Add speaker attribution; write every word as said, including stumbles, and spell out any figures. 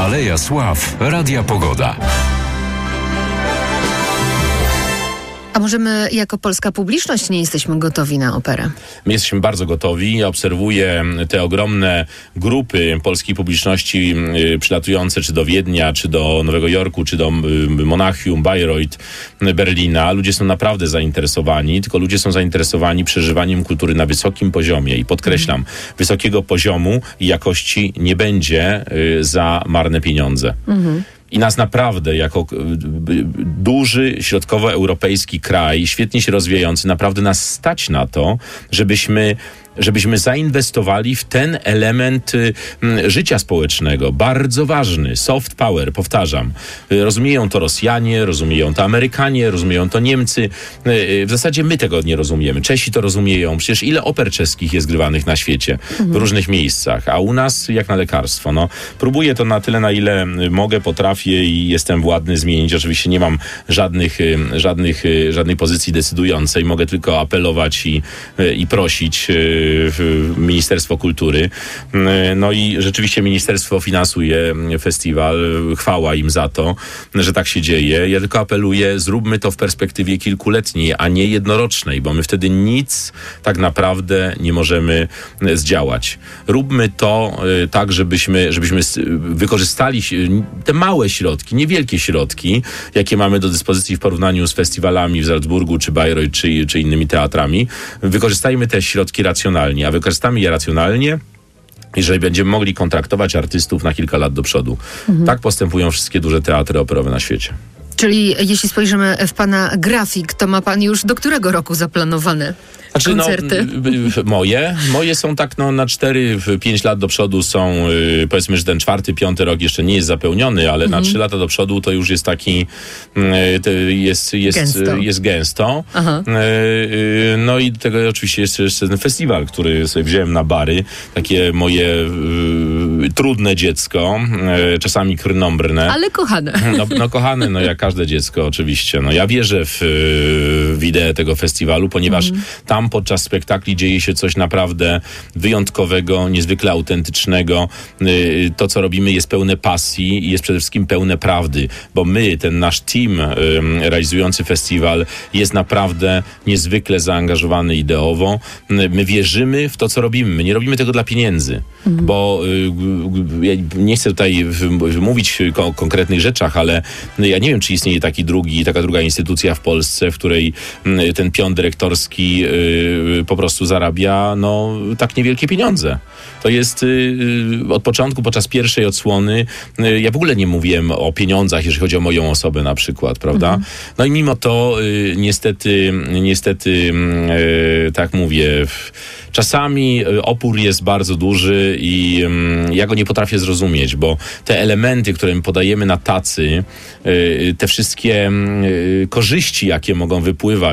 Speaker 1: Aleja Sław Radia Pogoda.
Speaker 2: A może my jako polska publiczność nie jesteśmy gotowi na operę?
Speaker 3: My jesteśmy bardzo gotowi. Ja obserwuję te ogromne grupy polskiej publiczności y, przylatujące czy do Wiednia, czy do Nowego Jorku, czy do y, Monachium, Bayreuth, Berlina. Ludzie są naprawdę zainteresowani, tylko ludzie są zainteresowani przeżywaniem kultury na wysokim poziomie. I podkreślam, mhm. wysokiego poziomu i jakości nie będzie y, za marne pieniądze. Mhm. I nas naprawdę, jako duży, środkowoeuropejski kraj, świetnie się rozwijający, naprawdę nas stać na to, żebyśmy żebyśmy zainwestowali w ten element y, życia społecznego. Bardzo ważny. Soft power, powtarzam. Y, rozumieją to Rosjanie, rozumieją to Amerykanie, rozumieją to Niemcy. Y, y, w zasadzie my tego nie rozumiemy. Czesi to rozumieją. Przecież ile oper czeskich jest grywanych na świecie, mhm. w różnych miejscach. A u nas jak na lekarstwo. No, próbuję to na tyle, na ile mogę, potrafię i jestem władny zmienić. Oczywiście nie mam żadnych, y, żadnych, y, żadnej pozycji decydującej. Mogę tylko apelować i, y, i prosić y, Ministerstwo Kultury. No i rzeczywiście ministerstwo finansuje festiwal. Chwała im za to, że tak się dzieje. Ja tylko apeluję, zróbmy to w perspektywie kilkuletniej, a nie jednorocznej, bo my wtedy nic tak naprawdę nie możemy zdziałać. Róbmy to tak, żebyśmy, żebyśmy wykorzystali te małe środki, niewielkie środki, jakie mamy do dyspozycji w porównaniu z festiwalami w Salzburgu, czy Bayreuth, czy, czy innymi teatrami. Wykorzystajmy te środki racjonalnie. A wykorzystamy je racjonalnie, jeżeli będziemy mogli kontraktować artystów na kilka lat do przodu. Mhm. Tak postępują wszystkie duże teatry operowe na świecie.
Speaker 2: Czyli jeśli spojrzymy w pana grafik, to ma pan już do którego roku zaplanowane znaczy, koncerty?
Speaker 3: No, moje. Moje są tak no, na cztery pięć lat do przodu są, yy, powiedzmy, że ten czwarty, piąty rok jeszcze nie jest zapełniony, ale mhm. na trzy lata do przodu to już jest taki, yy, jest, jest gęsto. Jest gęsto. Yy, no i tego oczywiście jest jeszcze ten festiwal, który sobie wziąłem na bary. Takie moje yy, trudne dziecko, yy, czasami krnąbrne.
Speaker 2: Ale kochane.
Speaker 3: No, no kochane, no jak każde dziecko oczywiście. No ja wierzę w, w ideę tego festiwalu, ponieważ mm. tam podczas spektakli dzieje się coś naprawdę wyjątkowego, niezwykle autentycznego. To, co robimy, jest pełne pasji i jest przede wszystkim pełne prawdy, bo my, ten nasz team realizujący festiwal jest naprawdę niezwykle zaangażowany ideowo. My wierzymy w to, co robimy. My nie robimy tego dla pieniędzy, mm. bo ja nie chcę tutaj mówić o konkretnych rzeczach, ale ja nie wiem, czy istnieje taki drugi, taka druga instytucja w Polsce, w której ten pion dyrektorski yy, po prostu zarabia no tak niewielkie pieniądze. To jest yy, od początku, podczas pierwszej odsłony, yy, ja w ogóle nie mówiłem o pieniądzach, jeżeli chodzi o moją osobę na przykład, prawda? Mhm. No i mimo to yy, niestety, niestety yy, tak mówię, czasami opór jest bardzo duży i yy, ja go nie potrafię zrozumieć, bo te elementy, które my podajemy na tacy, yy, te wszystkie yy, korzyści, jakie mogą wypływać